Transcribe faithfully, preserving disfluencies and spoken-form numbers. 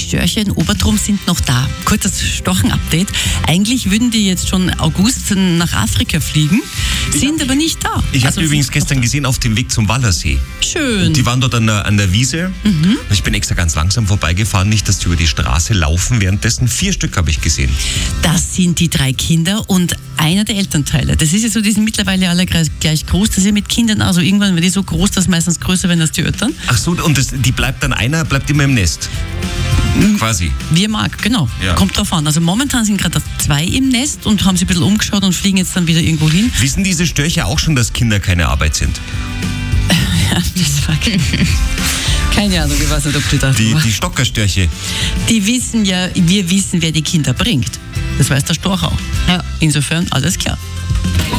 Störche in Obertrum sind noch da. Kurzes Storchen-Update. Eigentlich würden die jetzt schon August nach Afrika fliegen, sind aber nicht da. Ich Also habe übrigens sind gestern noch gesehen auf dem Weg zum Wallersee. da. Schön. Die waren dort an der, an der Wiese. Mhm. Ich bin extra ganz langsam vorbeigefahren, nicht, dass die über die Straße laufen. Währenddessen vier Stück habe ich gesehen. Das sind die drei Kinder und einer der Elternteile. Das ist ja so, die sind mittlerweile alle gleich groß. Das ist ja mit Kindern, also irgendwann werden die so groß, dass meistens größer werden als die Eltern. Ach so, und das, die bleibt dann einer, bleibt immer im Nest. Quasi. Wie er mag, genau. Ja. Kommt drauf an. Also momentan sind gerade zwei im Nest und haben sich ein bisschen umgeschaut und fliegen jetzt dann wieder irgendwo hin. Wissen diese Störche auch schon, dass Kinder keine Arbeit sind? Ja, das war keine Ahnung, ich weiß nicht, ob die da Die, die Stockerstörche. Die wissen ja, wir wissen, wer die Kinder bringt. Das weiß der Storch auch. Ja. Insofern, alles klar.